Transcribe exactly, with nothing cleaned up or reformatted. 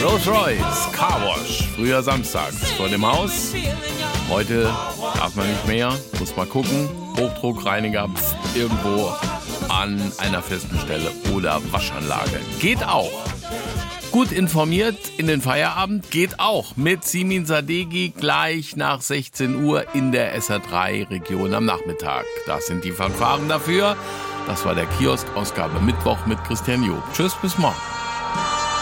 Rolls-Royce, Carwash, früher samstags vor dem Haus. Heute darf man nicht mehr, muss mal gucken. Hochdruckreiniger pf, irgendwo an einer festen Stelle oder Waschanlage. Geht auch. Gut informiert in den Feierabend geht auch mit Simin Sadeghi gleich nach sechzehn Uhr in der S R drei Region am Nachmittag. Das sind die Fanfaren dafür. Das war der Kiosk-Ausgabe Mittwoch mit Christian Job. Tschüss, bis morgen.